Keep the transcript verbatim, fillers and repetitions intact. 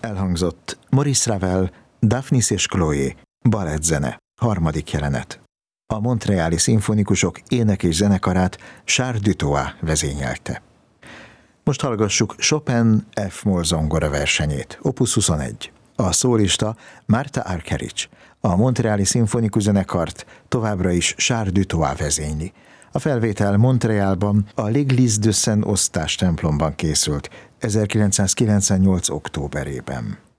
Elhangzott Maurice Ravel, Daphnis és Chloé, balettzene, harmadik jelenet. A montreali szimfonikusok ének és zenekarát Charles Dutoit vezényelte. Most hallgassuk Chopin F-moll zongora versenyét, opus huszonegy. A szólista Martha Argerich. A montreali szimfonikus zenekart továbbra is Charles Dutoit vezényli. A felvétel Montrealban a L'Église de Saint-Eustache templomban készült ezerkilencszázkilencvennyolc októberében.